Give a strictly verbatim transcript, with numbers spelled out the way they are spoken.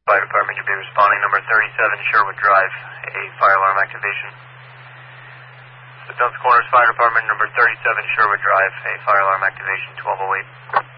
Fire Department, you'll be responding. Number thirty-seven Sherwood Drive, a fire alarm activation. The Duns Corners Fire Department, number thirty-seven Sherwood Drive, a fire alarm activation, twelve oh eight.